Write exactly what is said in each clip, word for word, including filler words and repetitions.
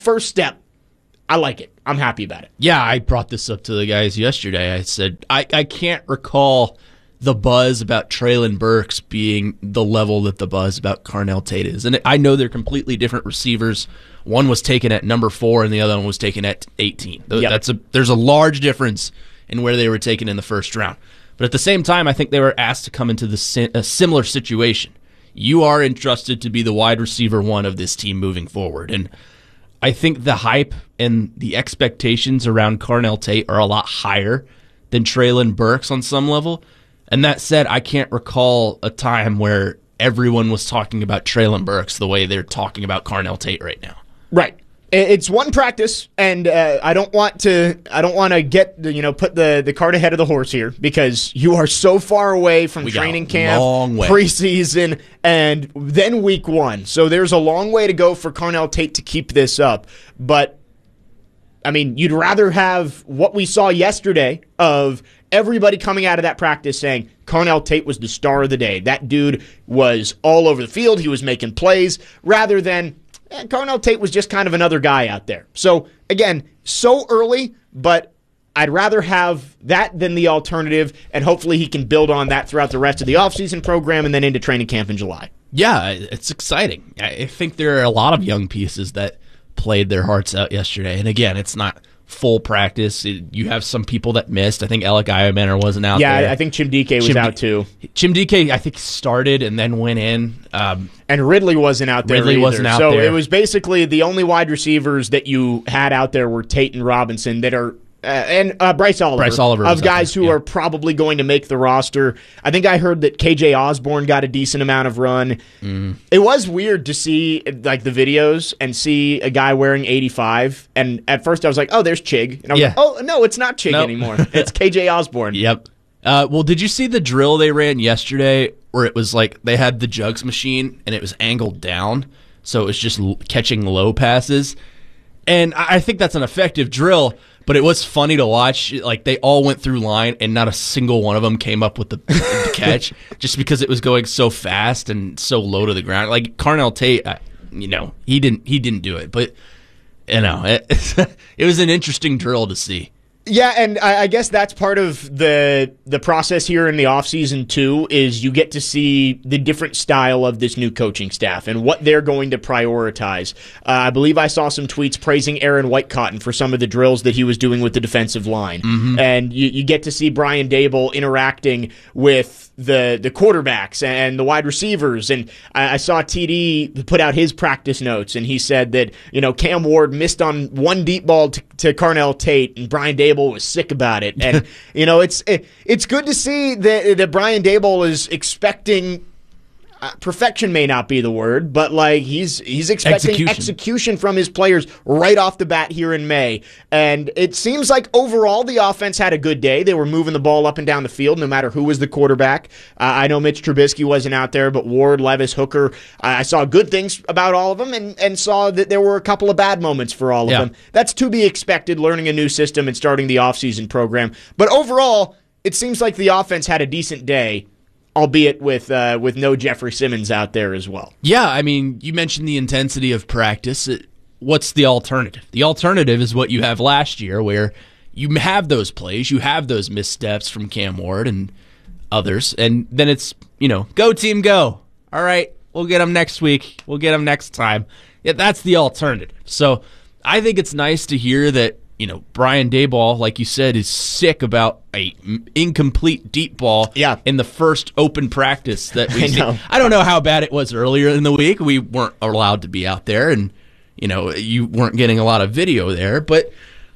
first step, I like it. I'm happy about it. Yeah, I brought this up to the guys yesterday. I said, I, I can't recall the buzz about Treylon Burks being the level that the buzz about Carnell Tate is. And I know they're completely different receivers. One was taken at number four and the other one was taken at eighteen. Yep. That's a, there's a large difference in where they were taken in the first round. But at the same time, I think they were asked to come into the, a similar situation. You are entrusted to be the wide receiver one of this team moving forward. And I think the hype and the expectations around Carnell Tate are a lot higher than Treylon Burks on some level. And that said, I can't recall a time where everyone was talking about Treylon Burks the way they're talking about Carnell Tate right now. Right. It's one practice, and uh, I don't want to. I don't want to get you know put the, the cart ahead of the horse here because you are so far away from we training camp, long way. preseason, and then week one. So there's a long way to go for Carnell Tate to keep this up. But I mean, you'd rather have what we saw yesterday of everybody coming out of that practice saying Carnell Tate was the star of the day. That dude was all over the field. He was making plays, rather than And Carnell Tate was just kind of another guy out there. So, again, so early, but I'd rather have that than the alternative, and hopefully he can build on that throughout the rest of the offseason program and then into training camp in July. Yeah, it's exciting. I think there are a lot of young pieces that played their hearts out yesterday. And, again, it's not full practice. It, you have some people that missed. I think Alec Iomenter wasn't out yeah, there. Yeah, I think Chimdike was Chim- out too. Chimdike, I think, started and then went in. Um, and Ridley wasn't out there Ridley either. wasn't out so there. it was basically the only wide receivers that you had out there were Tate and Robinson that are Uh, and uh, Bryce Oliver, Bryce Oliver of guys who yeah. are probably going to make the roster. I think I heard that K J Osborne got a decent amount of run. Mm. It was weird to see like the videos and see a guy wearing eighty-five. And at first I was like, oh, there's Chig. And I was yeah. like, oh, no, it's not Chig nope. anymore. It's K J Osborne. Yep. Uh, well, did you see the drill they ran yesterday where it was like they had the jugs machine and it was angled down, so it was just l- catching low passes? And I think that's an effective drill, but it was funny to watch. Like, they all went through line, and not a single one of them came up with the, the catch just because it was going so fast and so low to the ground. Like, Carnell Tate, you know, he didn't he didn't do it. But, you know, it, it was an interesting drill to see. Yeah, and I guess that's part of the the process here in the offseason, too, is you get to see the different style of this new coaching staff and what they're going to prioritize. Uh, I believe I saw some tweets praising Aaron Whitecotton for some of the drills that he was doing with the defensive line. Mm-hmm. And you, you get to see Brian Daboll interacting with the the quarterbacks and the wide receivers. And I, I saw T D put out his practice notes, and he said that, you know, Cam Ward missed on one deep ball to, to Carnell Tate, and Brian Daboll was sick about it. And, you know, it's it, it's good to see that, that Brian Daboll is expecting Uh, perfection may not be the word, but like he's he's expecting execution. execution from his players right off the bat here in May. And it seems like overall the offense had a good day. They were moving the ball up and down the field no matter who was the quarterback. Uh, I know Mitch Trubisky wasn't out there, but Ward, Levis, Hooker, uh, I saw good things about all of them and, and saw that there were a couple of bad moments for all of yeah. them. That's to be expected, learning a new system and starting the offseason program. But overall, it seems like the offense had a decent day, albeit with uh, with no Jeffrey Simmons out there as well. Yeah, I mean, you mentioned the intensity of practice. What's the alternative? The alternative is what you have last year, where you have those plays, you have those missteps from Cam Ward and others, and then it's, you know, go team, go. All right, we'll get them next week. We'll get them next time. Yeah, that's the alternative. So I think it's nice to hear that, you know, Brian Daboll, like you said, is sick about a incomplete deep ball yeah. in the first open practice that we I know. I don't know how bad it was earlier in the week. We weren't allowed to be out there, and, you know, you weren't getting a lot of video there. But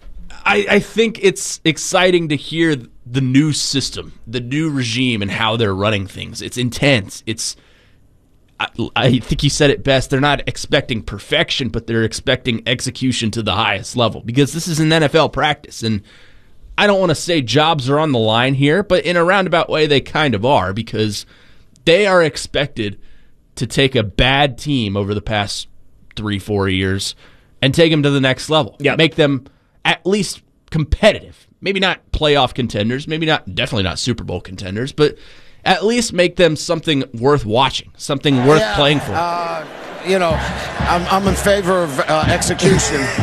I, I think it's exciting to hear the new system, the new regime, and how they're running things. It's intense. It's I, I think you said it best. They're not expecting perfection, but they're expecting execution to the highest level, because this is an N F L practice. And I don't want to say jobs are on the line here, but in a roundabout way, they kind of are, because they are expected to take a bad team over the past three, four years and take them to the next level. Yep. Make them at least competitive. Maybe not playoff contenders, maybe not, definitely not Super Bowl contenders, but at least make them something worth watching, something worth yeah, playing for. Uh, you know, I'm, I'm in favor of uh, execution.